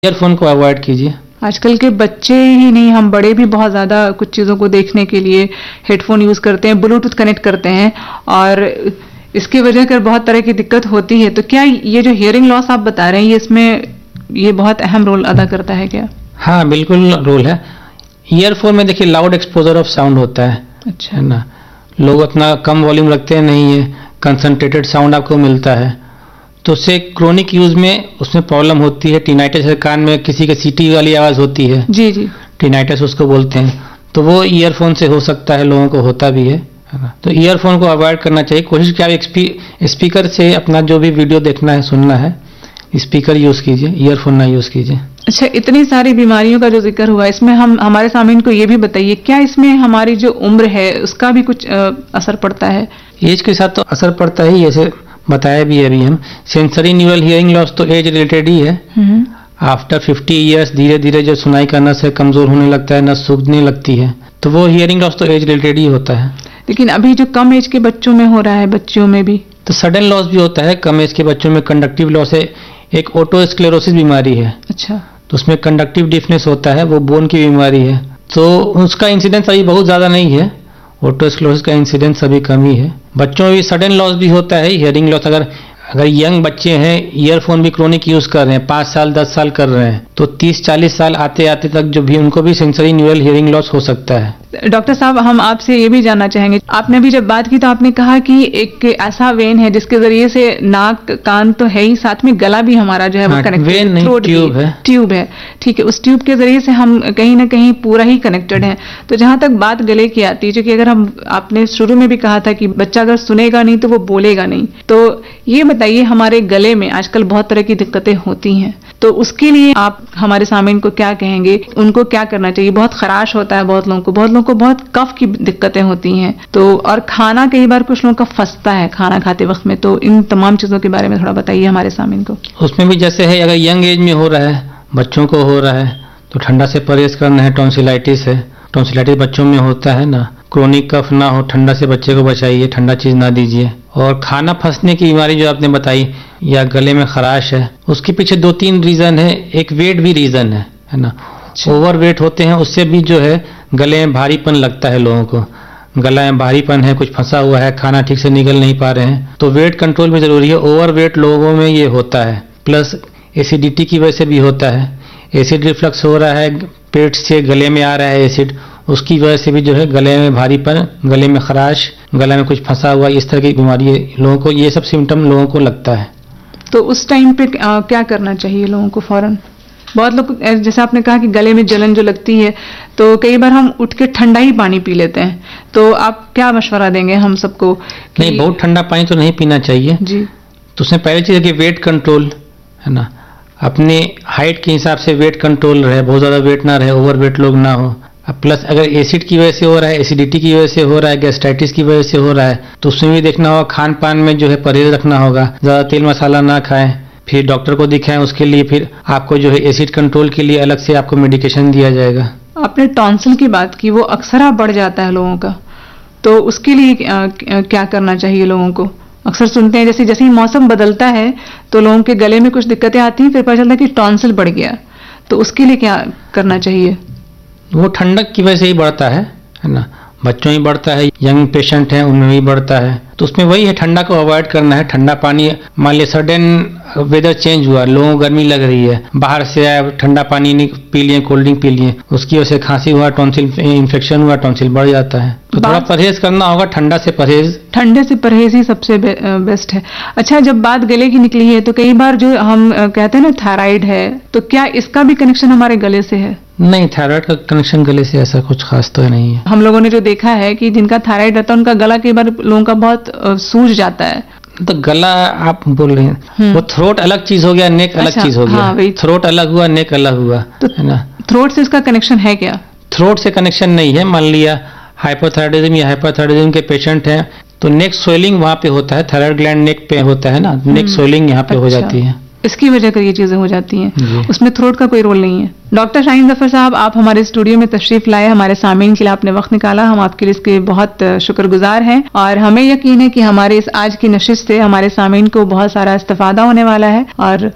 Earphone को avoid कीजिए। आजकल के बच्चे ही नहीं, हम बड़े भी बहुत ज्यादा कुछ चीजों को देखने के लिए हेडफोन यूज करते हैं, ब्लूटूथ कनेक्ट करते हैं और इसकी वजह कर बहुत तरह की दिक्कत होती है। तो क्या ये जो हियरिंग लॉस आप बता रहे हैं ये इसमें ये बहुत अहम रोल अदा करता है क्या? हाँ, बिल्कुल रोल है। ईयरफोन में देखिए लाउड एक्सपोजर ऑफ साउंड होता है। अच्छा है ना, लोग उतना कम वॉल्यूम रखते नहीं है, कंसंट्रेटेड साउंड आपको मिलता है, तो उससे क्रोनिक यूज में उसमें प्रॉब्लम होती है। टिनाइटस, कान में किसी के सीटी वाली आवाज होती है, जी जी, टिनाइटस उसको बोलते हैं, तो वो ईयरफोन से हो सकता है, लोगों को होता भी है ना? तो ईयरफोन को अवॉइड करना चाहिए। कोशिश किया आप स्पीकर से अपना जो भी वीडियो देखना है, सुनना है, स्पीकर यूज कीजिए, ईयरफोन ना यूज कीजिए। अच्छा, इतनी सारी बीमारियों का जो जिक्र हुआ, इसमें हम हमारे सामने इनको ये भी बताइए, क्या इसमें हमारी जो उम्र है उसका भी कुछ असर पड़ता है? एज के साथ तो असर पड़ता ही, जैसे बताया भी है अभी हम। सेंसरी न्यूरल हियरिंग लॉस तो एज रिलेटेड ही है। आफ्टर 50 ईयर्स धीरे धीरे जो सुनाई का नस है कमजोर होने लगता है, नस सूखने लगती है, तो वो हियरिंग लॉस तो एज रिलेटेड ही होता है। लेकिन अभी जो कम एज के बच्चों में हो रहा है, बच्चियों में भी तो सडन लॉस भी होता है। कम एज के बच्चों में कंडक्टिव लॉस है, एक ओटोस्क्लेरोसिस बीमारी है। अच्छा, तो उसमें कंडक्टिव डिफनेस होता है, वो बोन की बीमारी है, तो उसका इंसिडेंस अभी बहुत ज्यादा नहीं है। ओटोस्क्लेरोसिस का इंसिडेंस अभी कम ही है। बच्चों में भी सडन लॉस भी होता है, हियरिंग लॉस। अगर यंग बच्चे हैं, ईयरफोन भी क्रोनिक यूज कर रहे हैं, 5 साल 10 साल कर रहे हैं, तो 30-40 साल आते आते तक जो भी उनको भी सेंसरी न्यूरल हियरिंग लॉस हो सकता है। डॉक्टर साहब, हम आपसे ये भी जानना चाहेंगे, आपने अभी जब बात की तो आपने कहा कि एक ऐसा वेन है जिसके जरिए से नाक कान तो है ही, साथ में गला भी हमारा जो है वो कनेक्टेड, वेन नहीं, ट्यूब है। ट्यूब है, ठीक है। उस ट्यूब के जरिए से हम कहीं ना कहीं पूरा ही कनेक्टेड है। तो जहां तक बात गले की आती है, क्योंकि अगर हम, आपने शुरू में भी कहा था कि बच्चा अगर सुनेगा नहीं तो वो बोलेगा नहीं, तो ये बताइए हमारे गले में आजकल बहुत तरह की दिक्कतें होती हैं, तो उसके लिए आप हमारे सामने को क्या कहेंगे? उनको क्या करना चाहिए? बहुत खराश होता है बहुत लोगों को बहुत कफ की दिक्कतें होती हैं, तो और खाना कई बार कुछ लोगों का फंसता है खाना खाते वक्त में, तो इन तमाम चीजों के बारे में थोड़ा बताइए हमारे सामने को। उसमें भी जैसे है, अगर यंग एज में हो रहा है, बच्चों को हो रहा है, तो ठंडा से परहेज करना है। टॉन्सिलाइटिस है, टॉन्सिलाइटिस बच्चों में होता है ना, क्रोनिक कफ ना हो, ठंडा से बच्चे को बचाइए, ठंडा चीज ना दीजिए। और खाना फंसने की बीमारी जो आपने बताई, या गले में खराश है, उसके पीछे 2-3 रीजन है। एक वेट भी रीजन है ना। ओवर वेट होते हैं, उससे भी जो है गले में भारीपन लगता है लोगों को। गला में भारीपन है, कुछ फंसा हुआ है, खाना ठीक से निकल नहीं पा रहे हैं, तो वेट कंट्रोल में जरूरी है। ओवर वेट लोगों में ये होता है, प्लस एसिडिटी की वजह से भी होता है। एसिड रिफ्लक्स हो रहा है, पेट से गले में आ रहा है एसिड, उसकी वजह से भी जो है गले में भारीपन, गले में खराश, गले में कुछ फंसा हुआ, इस तरह की बीमारी लोगों को, ये सब सिम्टम लोगों को लगता है। तो उस टाइम पे क्या करना चाहिए लोगों को? फौरन, बहुत लोग, जैसे आपने कहा कि गले में जलन जो लगती है, तो कई बार हम उठ के ठंडा ही पानी पी लेते हैं, तो आप क्या मशवरा देंगे हम सबको? नहीं, बहुत ठंडा पानी तो नहीं पीना चाहिए जी। तो उसमें पहली चीज है कि वेट कंट्रोल, है ना, अपने हाइट के हिसाब से वेट कंट्रोल रहे, बहुत ज्यादा वेट ना रहे, ओवर वेट लोग ना हो। प्लस अगर एसिड की वजह से हो रहा है, एसिडिटी की वजह से हो रहा है, गैस्ट्राइटिस की वजह से हो रहा है, तो उसमें भी देखना होगा, खान पान में जो है परहेज रखना होगा, ज्यादा तेल मसाला ना खाएं, फिर डॉक्टर को दिखाएं, उसके लिए फिर आपको जो है एसिड कंट्रोल के लिए अलग से आपको मेडिकेशन दिया जाएगा। आपने टॉन्सिल की बात की, वो अक्सर बढ़ जाता है लोगों का, तो उसके लिए क्या करना चाहिए लोगों को? अक्सर सुनते हैं जैसे जैसे ही मौसम बदलता है तो लोगों के गले में कुछ दिक्कतें आती हैं, फिर पता चलता है कि टॉन्सिल बढ़ गया, तो उसके लिए क्या करना चाहिए? वो ठंडक की वजह से ही बढ़ता है ना, बच्चों में बढ़ता है, यंग पेशेंट हैं उनमें भी बढ़ता है, तो उसमें वही है, ठंडा को अवॉइड करना है। ठंडा पानी, मान लिया सडन वेदर चेंज हुआ, लोगों को गर्मी लग रही है, बाहर से आया, ठंडा पानी नहीं पी लिए, कोल्ड ड्रिंक पी लिए, उसकी वजह से खांसी हुआ, टॉन्सिल इन्फेक्शन हुआ, टॉन्सिल बढ़ जाता है, तो थोड़ा परहेज करना होगा, ठंडा से परहेज। ठंडे से परहेज ही सबसे बेस्ट है। अच्छा, जब बात गले की निकली है, तो कई बार जो हम कहते हैं ना थायराइड है, तो क्या इसका भी कनेक्शन हमारे गले से है? नहीं, थायराइड का कनेक्शन गले से ऐसा कुछ खास तो नहीं है। हम लोगों ने जो देखा है कि जिनका थायराइड रहता है उनका गला कई बार लोगों का बहुत सूज जाता है। तो गला आप बोल रहे हैं, वो थ्रोट अलग चीज हो गया, नेक अलग चीज हो गया। हाँ, थ्रोट अलग हुआ, नेक अलग हुआ, तो है ना। थ्रोट से इसका कनेक्शन है क्या? थ्रोट से कनेक्शन नहीं है। मान लिया हाइपोथायराइडिज्म या हाइपरथायराइडिज्म के पेशेंट हैं, तो नेक स्वेलिंग वहां पे होता है, थायराइड ग्लैंड नेक पे होता है ना, नेक स्वेलिंग यहाँ पे हो जाती है, इसकी वजह कर ये चीजें हो जाती हैं, उसमें थ्रोट का कोई रोल नहीं है। डॉक्टर शाहीन जफर साहब, आप हमारे स्टूडियो में तशरीफ लाए, हमारे सामीन के लिए आपने वक्त निकाला, हम आपके लिए इसके बहुत शुक्रगुजार हैं, और हमें यकीन है कि हमारे इस आज की नशिश से हमारे सामीन को बहुत सारा इस्तेफादा होने वाला है, और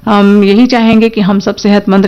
हम यही चाहेंगे कि हम सब सेहतमंद